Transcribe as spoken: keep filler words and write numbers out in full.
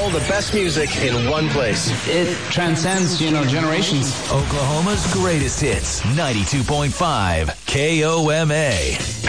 all the best music in one place. It transcends, you know, generations. Oklahoma's greatest hits, ninety-two point five K O M A.